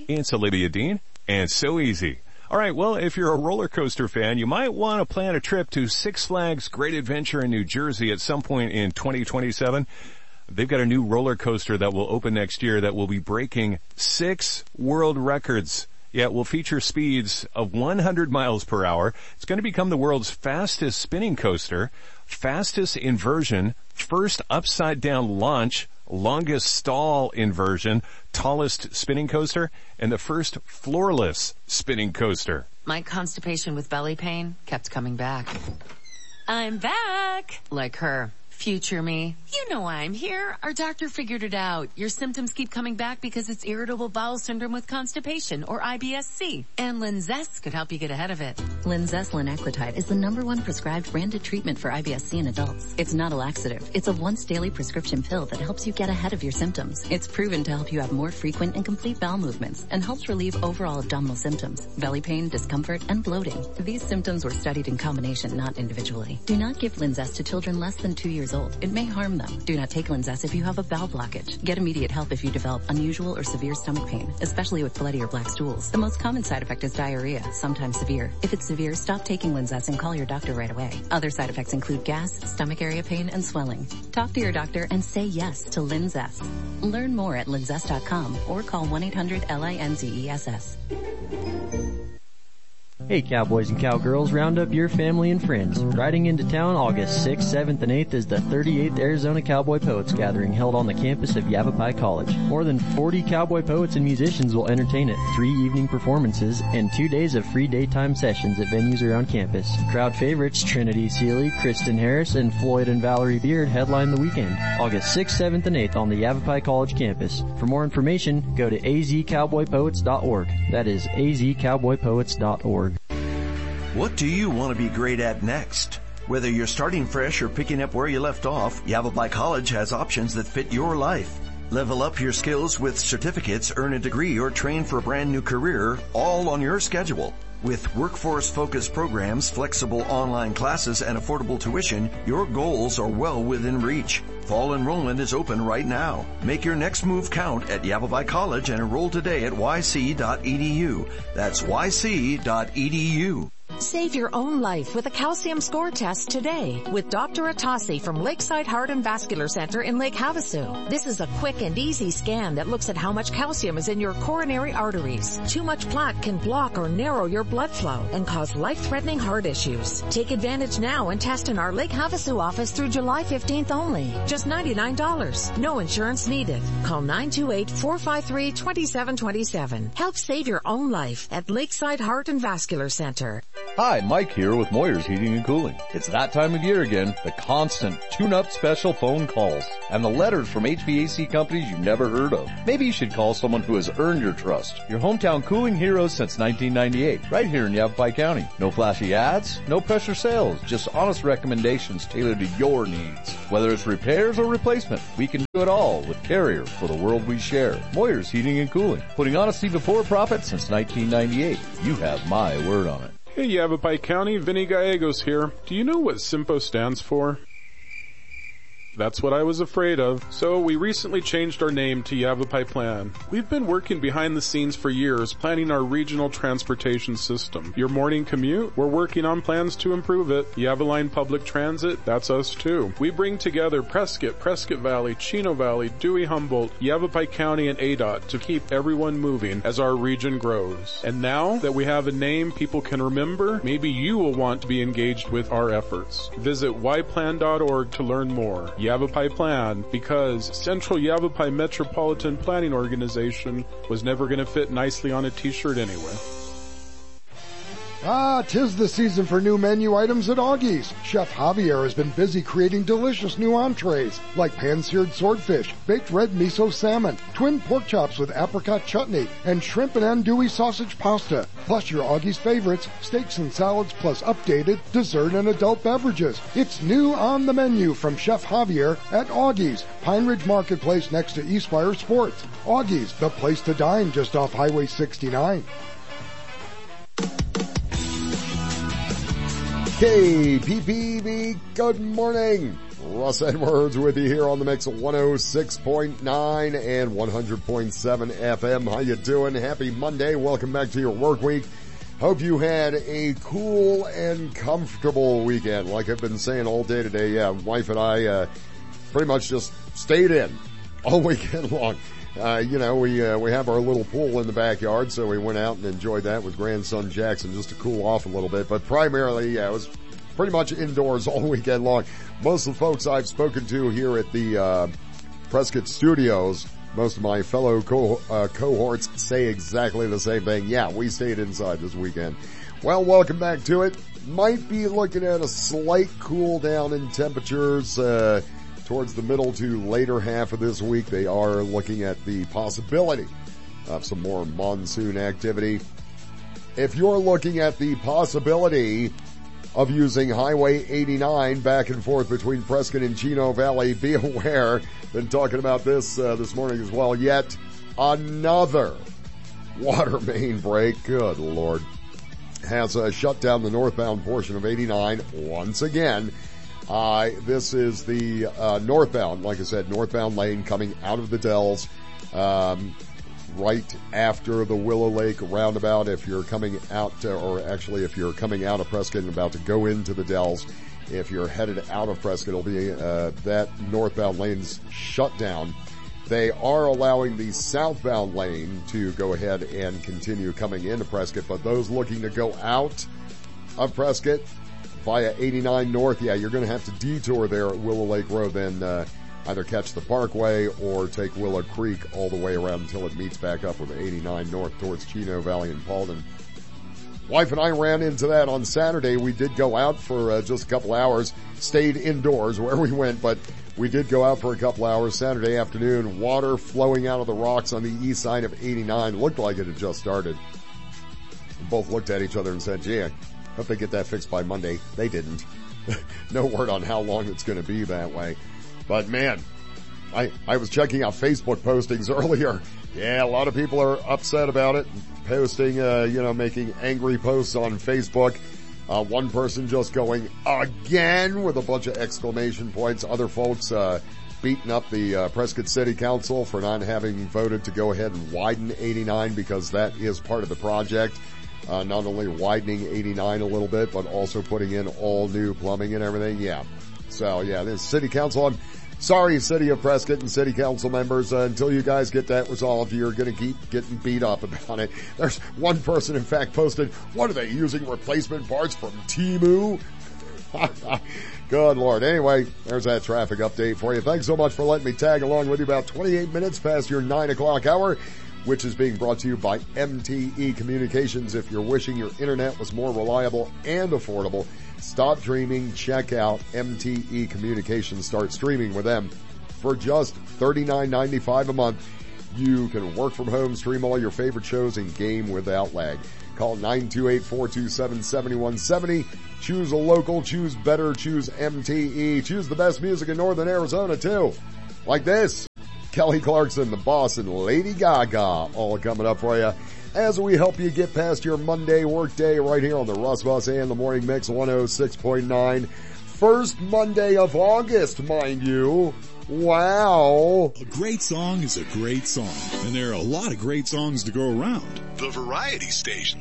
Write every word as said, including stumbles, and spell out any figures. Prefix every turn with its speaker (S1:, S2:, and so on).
S1: It's Olivia Dean, and so easy. All right, well, if you're a roller coaster fan, you might want to plan a trip to Six Flags Great Adventure in New Jersey at some point in twenty twenty-seven. They've got a new roller coaster that will open next year that will be breaking six world records. Yeah, it will feature speeds of one hundred miles per hour. It's going to become the world's fastest spinning coaster, fastest inversion, first upside-down launch, longest stall inversion, tallest spinning coaster, and the first floorless spinning coaster.
S2: My constipation with belly pain kept coming back. I'm back! Like her. Future me. You know I'm here. Our doctor figured it out. Your symptoms keep coming back because it's irritable bowel syndrome with constipation, or I B S C. And Linzess could help you get ahead of it.
S3: Linzess linaclotide is the number one prescribed branded treatment for I B S C in adults. It's not a laxative. It's a once daily prescription pill that helps you get ahead of your symptoms. It's proven to help you have more frequent and complete bowel movements and helps relieve overall abdominal symptoms, belly pain, discomfort, and bloating. These symptoms were studied in combination, not individually. Do not give Linzess to children less than two years old. It may harm them. Do not take Linzess if you have a bowel blockage. Get immediate help if you develop unusual or severe stomach pain, especially with bloody or black stools. The most common side effect is diarrhea, sometimes severe. If it's severe, stop taking Linzess and call your doctor right away. Other side effects include gas, stomach area pain, and swelling. Talk to your doctor and say yes to Linzess. Learn more at linzess dot com or call one eight hundred L I N Z E S S.
S4: Hey cowboys and cowgirls, round up your family and friends. Riding into town August sixth, seventh, and eighth is the thirty-eighth Arizona Cowboy Poets Gathering held on the campus of Yavapai College. More than forty cowboy poets and musicians will entertain at three evening performances and two days of free daytime sessions at venues around campus. Crowd favorites Trinity Seeley, Kristen Harris, and Floyd and Valerie Beard headline the weekend. August sixth, seventh, and eighth on the Yavapai College campus. For more information, go to a z cowboy poets dot org. That is a z cowboy poets dot org.
S5: What do you want to be great at next? Whether you're starting fresh or picking up where you left off, Yavapai College has options that fit your life. Level up your skills with certificates, earn a degree, or train for a brand new career, all on your schedule. With workforce-focused programs, flexible online classes, and affordable tuition, your goals are well within reach. Fall enrollment is open right now. Make your next move count at Yavapai College and enroll today at y c dot e d u. That's y c dot e d u.
S6: Save your own life with a calcium score test today with Doctor Atasi from Lakeside Heart and Vascular Center in Lake Havasu. This is a quick and easy scan that looks at how much calcium is in your coronary arteries. Too much plaque can block or narrow your blood flow and cause life-threatening heart issues. Take advantage now and test in our Lake Havasu office through July fifteenth only. Just ninety-nine dollars. No insurance needed. Call nine two eight, four five three, two seven two seven. Help save your own life at Lakeside Heart and Vascular Center.
S7: Hi, Mike here with Moyer's Heating and Cooling. It's that time of year again, the constant tune-up special phone calls and the letters from H V A C companies you've never heard of. Maybe you should call someone who has earned your trust. Your hometown cooling heroes since nineteen ninety-eight, right here in Yavapai County. No flashy ads, no pressure sales, just honest recommendations tailored to your needs. Whether it's repairs or replacement, we can do it all with Carrier for the world we share. Moyer's Heating and Cooling, putting honesty before profit since nineteen ninety-eight. You have my word on it.
S8: Hey Yavapai County, Vinny Gallegos here. Do you know what SIMPO stands for? That's what I was afraid of. So we recently changed our name to Yavapai Plan. We've been working behind the scenes for years planning our regional transportation system. Your morning commute? We're working on plans to improve it. Yavaline Public Transit? That's us too. We bring together Prescott, Prescott Valley, Chino Valley, Dewey Humboldt, Yavapai County, and A D O T to keep everyone moving as our region grows. And now that we have a name people can remember, maybe you will want to be engaged with our efforts. Visit y plan dot org to learn more. Yavapai Plan, because Central Yavapai Metropolitan Planning Organization was never going to fit nicely on a t-shirt anyway.
S9: Ah, 'tis the season for new menu items at Augie's. Chef Javier has been busy creating delicious new entrees like pan-seared swordfish, baked red miso salmon, twin pork chops with apricot chutney, and shrimp and andouille sausage pasta. Plus your Augie's favorites, steaks and salads, plus updated dessert and adult beverages. It's new on the menu from Chef Javier at Augie's, Pine Ridge Marketplace next to Eastfire Sports. Augie's, the place to dine just off Highway sixty-nine.
S10: K P P B, good morning. Russ Edwards with you here on the Mix one oh six point nine and one hundred point seven F M. How you doing? Happy Monday. Welcome back to your work week. Hope you had a cool and comfortable weekend. Like I've been saying all day today, yeah, wife and I, uh, pretty much just stayed in all weekend long. Uh, you know, we, uh, we have our little pool in the backyard, so we went out and enjoyed that with grandson Jackson just to cool off a little bit. But primarily, yeah, it was pretty much indoors all weekend long. Most of the folks I've spoken to here at the, uh, Prescott Studios, most of my fellow co- uh, cohorts say exactly the same thing. Yeah, we stayed inside this weekend. Well, welcome back to it. Might be looking at a slight cool down in temperatures, uh, towards the middle to later half of this week. They are looking at the possibility of some more monsoon activity. If you're looking at the possibility of using Highway eighty-nine back and forth between Prescott and Chino Valley, be aware, been talking about this uh, this morning as well, yet another water main break, good Lord, has uh, shut down the northbound portion of eighty-nine once again. Uh, this is the uh, northbound, like I said, northbound lane coming out of the Dells, um, right after the Willow Lake roundabout. If you're coming out, uh, or actually if you're coming out of Prescott and about to go into the Dells, if you're headed out of Prescott, it'll be, uh, that northbound lane's shut down. They are allowing the southbound lane to go ahead and continue coming into Prescott, but those looking to go out of Prescott via eighty-nine North, yeah, you're going to have to detour there at Willow Lake Road, then, uh, either catch the Parkway or take Willow Creek all the way around until it meets back up with eighty-nine North towards Chino Valley and Paulden. Wife and I ran into that on Saturday. We did go out for uh, just a couple hours, stayed indoors where we went, but we did go out for a couple hours Saturday afternoon. Water flowing out of the rocks on the east side of eighty-nine. Looked like it had just started. We both looked at each other and said, gee, I hope they get that fixed by Monday. They didn't. No word on how long it's going to be that way. But man, I, I was checking out Facebook postings earlier. Yeah, a lot of people are upset about it, posting, uh, you know, making angry posts on Facebook. Uh, one person just going again with a bunch of exclamation points. Other folks, uh, beating up the, uh, Prescott City Council for not having voted to go ahead and widen eighty-nine because that is part of the project. Uh, not only widening eighty-nine a little bit, but also putting in all new plumbing and everything. Yeah. So yeah, this city council, I'm sorry, City of Prescott and city council members, uh, until you guys get that resolved, you're gonna keep getting beat up about it. There's one person, in fact, posted, what are they using replacement parts from Temu? Good Lord. Anyway, there's that traffic update for you. Thanks so much for letting me tag along with you about twenty-eight minutes past your nine o'clock hour, which is being brought to you by M T E Communications. If you're wishing your internet was more reliable and affordable, stop dreaming. Check out M T E Communications. Start streaming with them for just thirty-nine ninety-five a month. You can work from home, stream all your favorite shows, and game without lag. Call nine two eight, four two seven, seven one seven zero. Choose a local, choose better, choose M T E. Choose the best music in Northern Arizona too. Like this. Kelly Clarkson, The Boss, and Lady Gaga all coming up for you as we help you get past your Monday work day right here on the Russ Bus and the Morning Mix one oh six point nine. First Monday of August, mind you. Wow.
S11: A great song is a great song, and there are a lot of great songs to go around. The Variety Station.